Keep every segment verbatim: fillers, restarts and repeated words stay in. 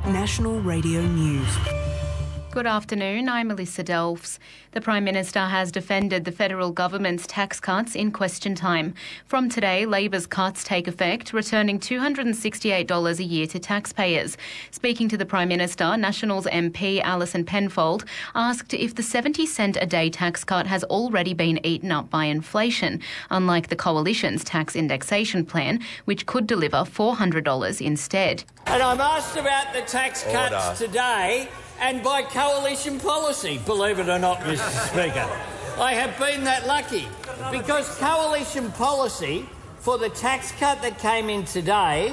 National Radio News. Good afternoon, I'm Melissa Delves. The Prime Minister has defended the federal government's tax cuts in question time. From today, Labor's cuts take effect, returning two hundred sixty-eight dollars a year to taxpayers. Speaking to the Prime Minister, Nationals M P Alison Penfold asked if the seventy cent a day tax cut has already been eaten up by inflation, unlike the Coalition's tax indexation plan, which could deliver four hundred dollars instead. And I'm asked about the tax cuts Order. today, and by coalition policy, believe it or not, Mister Speaker. I have been that lucky, because coalition policy for the tax cut that came in today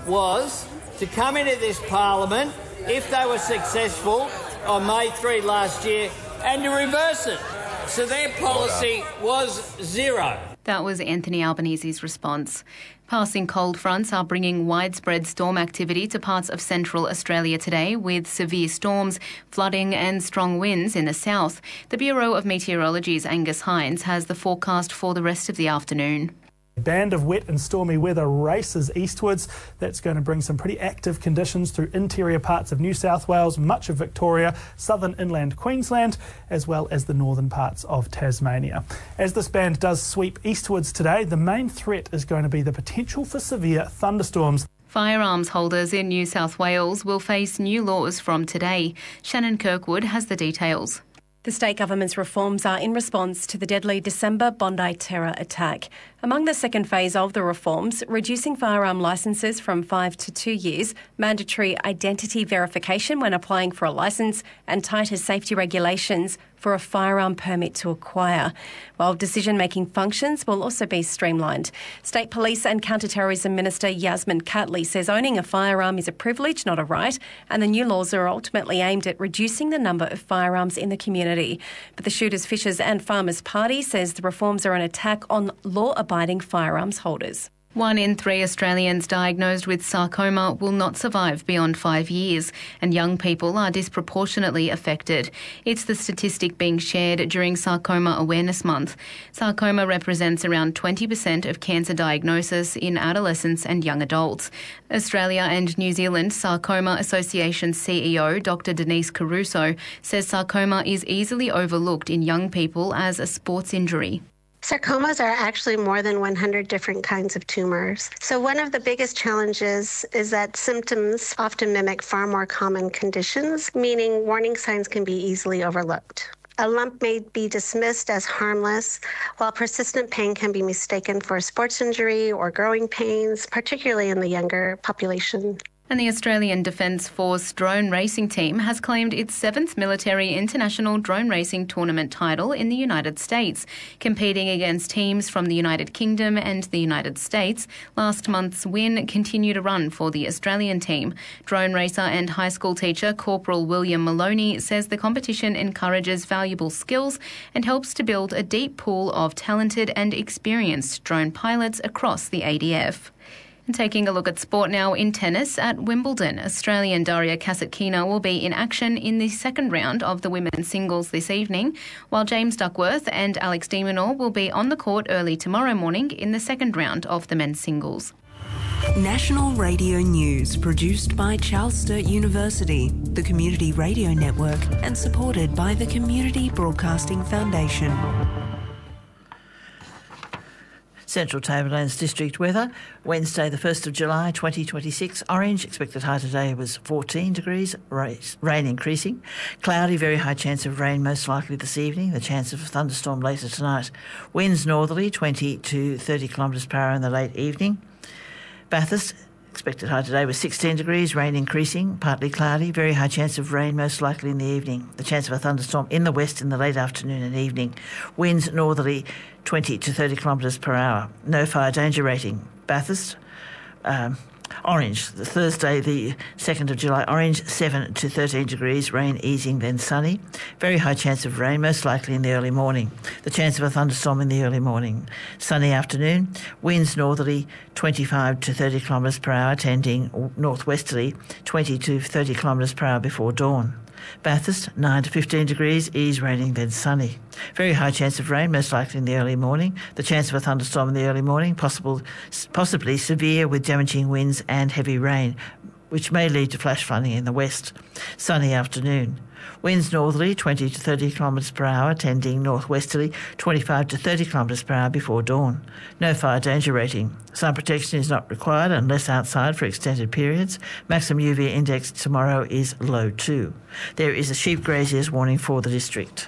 was to come into this parliament, if they were successful on May third last year, and to reverse it. So their policy was zero. That was Anthony Albanese's response. Passing cold fronts are bringing widespread storm activity to parts of central Australia today, with severe storms, flooding and strong winds in the south. The Bureau of Meteorology's Angus Hines has the forecast for the rest of the afternoon. A band of wet and stormy weather races eastwards. That's going to bring some pretty active conditions through interior parts of New South Wales, much of Victoria, southern inland Queensland, as well as the northern parts of Tasmania. As this band does sweep eastwards today, the main threat is going to be the potential for severe thunderstorms. Firearms holders in New South Wales will face new laws from today. Shannon Kirkwood has the details. The state government's reforms are in response to the deadly December Bondi terror attack. Among the second phase of the reforms, reducing firearm licences from five to two years, mandatory identity verification when applying for a licence, and tighter safety regulations for a firearm permit to acquire, while decision-making functions will also be streamlined. State Police and Counter-Terrorism Minister Yasmin Catley says owning a firearm is a privilege, not a right, and the new laws are ultimately aimed at reducing the number of firearms in the community. But the Shooters, Fishers and Farmers Party says the reforms are an attack on law-abiding firearms holders. One in three Australians diagnosed with sarcoma will not survive beyond five years, and young people are disproportionately affected. It's the statistic being shared during Sarcoma Awareness Month. Sarcoma represents around twenty percent of cancer diagnosis in adolescents and young adults. Australia and New Zealand Sarcoma Association C E O Doctor Denise Caruso says sarcoma is easily overlooked in young people as a sports injury. Sarcomas are actually more than one hundred different kinds of tumors. So one of the biggest challenges is that symptoms often mimic far more common conditions, meaning warning signs can be easily overlooked. A lump may be dismissed as harmless, while persistent pain can be mistaken for a sports injury or growing pains, particularly in the younger population. And the Australian Defence Force drone racing team has claimed its seventh military international drone racing tournament title in the United States, competing against teams from the United Kingdom and the United States. Last month's win continued a run for the Australian team. Drone racer and high school teacher Corporal William Maloney says the competition encourages valuable skills and helps to build a deep pool of talented and experienced drone pilots across the A D F. And taking a look at sport now, in tennis at Wimbledon, Australian Daria Kasatkina will be in action in the second round of the women's singles this evening, while James Duckworth and Alex de Minaur will be on the court early tomorrow morning in the second round of the men's singles. National Radio News, produced by Charles Sturt University, the Community Radio Network, and supported by the Community Broadcasting Foundation. Central Tablelands district weather. Wednesday, the first of July twenty twenty-six. Orange. Expected high today was fourteen degrees. Rain increasing. Cloudy, very high chance of rain most likely this evening. The chance of a thunderstorm later tonight. Winds northerly, twenty to thirty kilometres per hour in the late evening. Bathurst. Expected high today was sixteen degrees, rain increasing, partly cloudy, very high chance of rain most likely in the evening. The chance of a thunderstorm in the west in the late afternoon and evening. Winds northerly twenty to thirty kilometres per hour. No fire danger rating. Bathurst, um, orange. The Thursday, the second of July, orange, seven to thirteen degrees, rain easing, then sunny. Very high chance of rain, most likely in the early morning. The chance of a thunderstorm in the early morning. Sunny afternoon, winds northerly twenty-five to thirty kilometres per hour, tending northwesterly twenty to thirty kilometres per hour before dawn. Bathurst, nine to fifteen degrees, ease raining, then sunny. Very high chance of rain, most likely in the early morning. The chance of a thunderstorm in the early morning, possible, possibly severe with damaging winds and heavy rain, which may lead to flash flooding in the west. Sunny afternoon. Winds northerly twenty to thirty kilometres per hour, tending northwesterly twenty-five to thirty kilometres per hour before dawn. No fire danger rating. Sun protection is not required unless outside for extended periods. Maximum U V index tomorrow is low two. There is a sheep graziers warning for the district.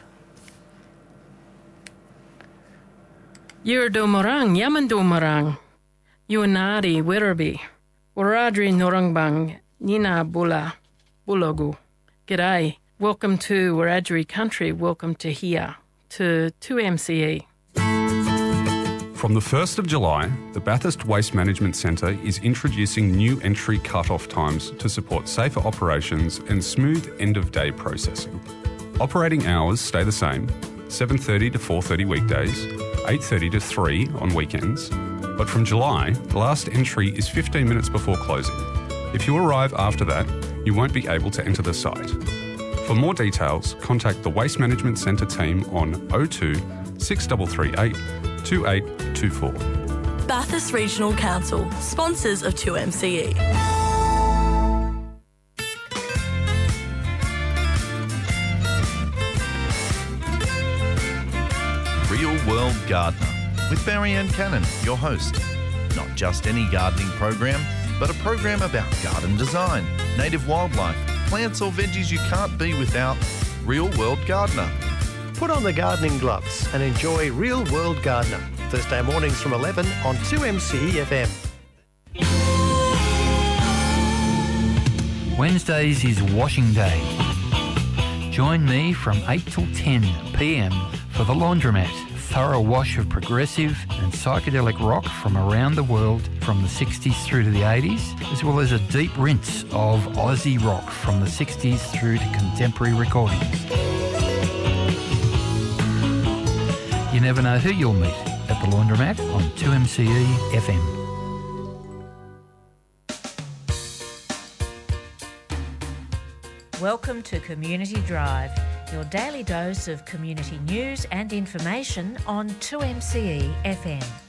Yurdomarang, Yamandomarang, Yunari, Werribee, Waradri Norangbang, Nina Bula, Bulogu. G'day. Welcome to Wiradjuri country. Welcome to here, to two M C E. From the first of July, the Bathurst Waste Management Centre is introducing new entry cut-off times to support safer operations and smooth end-of-day processing. Operating hours stay the same, seven thirty to four thirty weekdays, eight thirty to three on weekends, but from July, the last entry is fifteen minutes before closing. If you arrive after that, you won't be able to enter the site. For more details, contact the Waste Management Centre team on oh two, six three three eight, two eight two four. Bathurst Regional Council, sponsors of two M C E. Real World Gardener with Barry-Ann Cannon, your host. Not just any gardening program, but a program about garden design, native wildlife, plants or veggies you can't be without. Real World Gardener. Put on the gardening gloves and enjoy Real World Gardener. Thursday mornings from eleven on two M C E F M. Wednesdays is washing day. Join me from eight till ten p m for The Laundromat. Thorough wash of progressive and psychedelic rock from around the world from the sixties through to the eighties, as well as a deep rinse of Aussie rock from the sixties through to contemporary recordings. You never know who you'll meet at The Laundromat on two M C E F M. Welcome to Community Drive, your daily dose of community news and information on two M C E F M.